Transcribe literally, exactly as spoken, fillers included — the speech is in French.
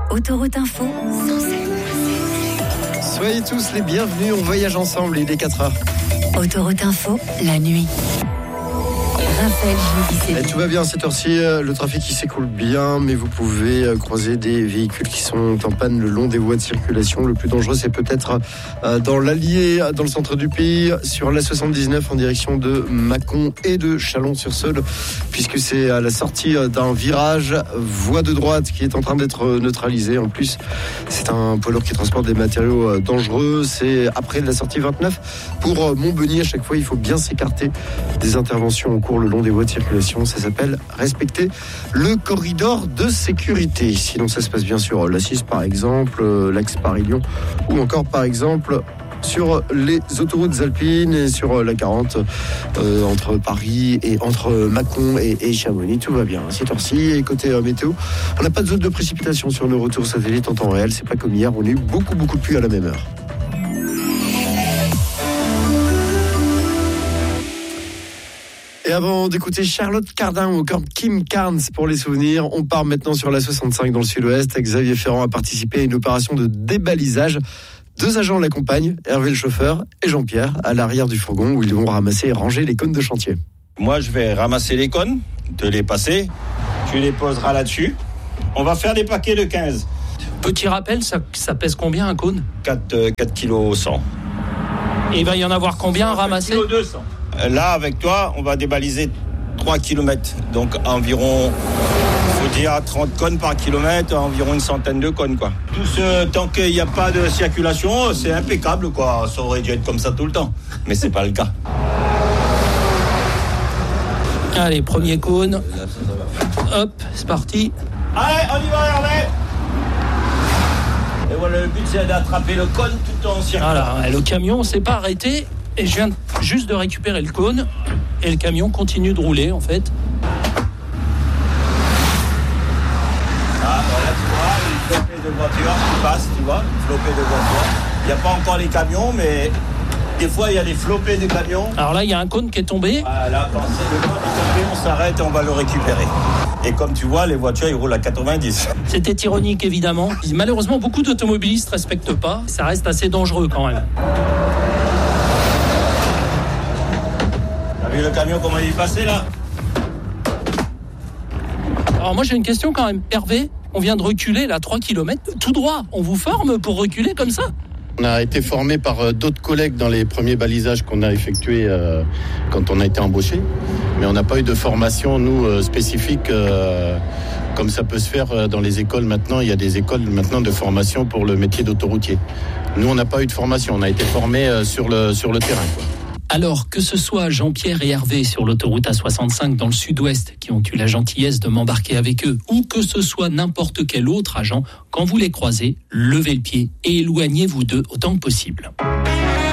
Autoroute Info. Soyez tous les bienvenus, on voyage ensemble, il est quatre heures. Autoroute Info, la nuit. Raphaël Giudicet. Tout va bien à cette heure-ci, le trafic qui s'écoule bien, mais vous pouvez croiser des véhicules qui sont en panne le long des voies de circulation. Le plus dangereux, c'est peut-être dans l'Allier, dans le centre du pays, sur l'A soixante-dix-neuf en direction de Mâcon et de Chalon-sur-Saône, puisque c'est à la sortie d'un virage, voie de droite qui est en train d'être neutralisée. En plus, c'est un poids lourd qui transporte des matériaux dangereux. C'est après la sortie vingt-neuf. Pour Montbeugny, à chaque fois, il faut bien s'écarter des interventions en cours le long des voies de circulation. Ça s'appelle respecter le corridor de sécurité. Sinon, ça se passe bien sur l'A six par exemple, l'axe Paris-Lyon, ou encore par exemple sur les autoroutes alpines et sur la quarante euh, entre Paris et entre Mâcon et, et Chamonix. Tout va bien à cette heure-ci. Et côté euh, météo, on n'a pas de zone de précipitation sur nos retours satellites en temps réel. C'est pas comme hier, on a eu beaucoup beaucoup de pluie à la même heure. Et avant d'écouter Charlotte Cardin ou encore Kim Carnes pour les souvenirs, on part maintenant sur la soixante-cinq dans le sud-ouest. Xavier Ferrand a participé à une opération de débalisage. Deux agents l'accompagnent, Hervé le chauffeur et Jean-Pierre à l'arrière du fourgon où ils vont ramasser et ranger les cônes de chantier. Moi, je vais ramasser les cônes, te les passer, tu les poseras là-dessus. On va faire des paquets de quinze. Petit rappel, ça, ça pèse combien un cône ? quatre kilos cent. Et il va y en avoir combien à ramasser ? quatre kilos deux cents. Là, avec toi, on va débaliser trois kilomètres. Donc, environ, faut dire, trente cônes par kilomètre, environ une centaine de cônes, quoi. Tout ce, tant qu'il n'y a pas de circulation, c'est impeccable, quoi. Ça aurait dû être comme ça tout le temps. Mais c'est pas le cas. Allez, premier cône. Hop, c'est parti. Allez, on y va, Hervé. Et voilà, le but, c'est d'attraper le cône tout en circulant. Voilà, le camion s'est pas arrêté. Et je viens juste de récupérer le cône et le camion continue de rouler en fait. Ah voilà, tu vois, une flopée de voitures qui passent, tu vois, une flopée de voitures. Il n'y a pas encore les camions, mais des fois il y a des flopées de camions. Alors là, il y a un cône qui est tombé. Voilà, quand c'est le cône est tombé, on s'arrête et on va le récupérer. Et comme tu vois, les voitures, ils roulent à quatre-vingt-dix. C'était ironique évidemment. Malheureusement, beaucoup d'automobilistes ne respectent pas. Ça reste assez dangereux quand même. Le camion, comment il est passé là ? Alors moi j'ai une question quand même. Hervé, on vient de reculer là trois kilomètres tout droit. On vous forme pour reculer comme ça ? On a été formé par d'autres collègues dans les premiers balisages qu'on a effectués euh, quand on a été embauché. Mais on n'a pas eu de formation, nous, euh, spécifique, euh, comme ça peut se faire dans les écoles maintenant. Il y a des écoles maintenant de formation pour le métier d'autoroutier. Nous, on n'a pas eu de formation. On a été formés euh, sur le, sur le terrain, quoi. Alors, que ce soit Jean-Pierre et Hervé sur l'autoroute A soixante-cinq dans le sud-ouest qui ont eu la gentillesse de m'embarquer avec eux, ou que ce soit n'importe quel autre agent, quand vous les croisez, levez le pied et éloignez-vous d'eux autant que possible.